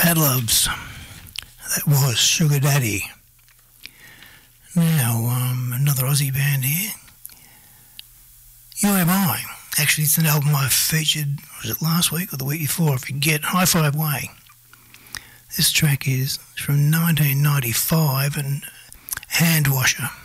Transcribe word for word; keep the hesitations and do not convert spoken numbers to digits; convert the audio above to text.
Padloves. That was Sugar Daddy. Now, um, another Aussie band here. You Am I. Actually, it's an album I featured, was it last week or the week before? I forget. High Five Way. This track is from nineteen ninety-five and Hand Washer.